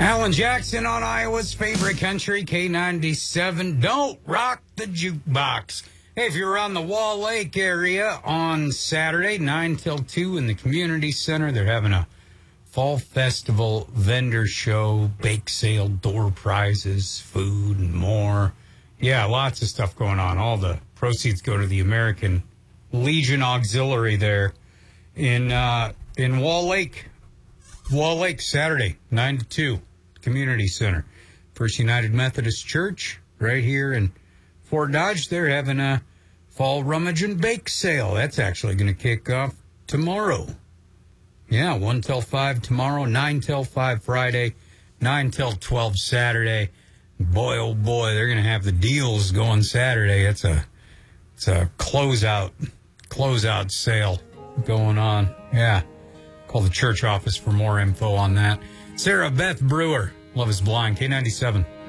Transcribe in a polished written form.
Alan Jackson on Iowa's favorite country, K97. Don't rock the jukebox. Hey, if you're around the Wall Lake area on Saturday, 9 till 2 in the community center, they're having a fall festival vendor show, bake sale, door prizes, food, and more. Yeah, lots of stuff going on. All the proceeds go to the American Legion Auxiliary there in Wall Lake. Wall Lake, Saturday, 9 to 2, Community Center. First United Methodist Church, right here in Fort Dodge. They're having a fall rummage and bake sale. That's actually going to kick off tomorrow. Yeah, 1 till 5 tomorrow, 9 till 5 Friday, 9 till 12 Saturday. Boy, oh boy, they're going to have the deals going Saturday. It's a closeout sale going on. Yeah. Call the church office for more info on that. Sarah Beth Brewer, Love is Blind, K97.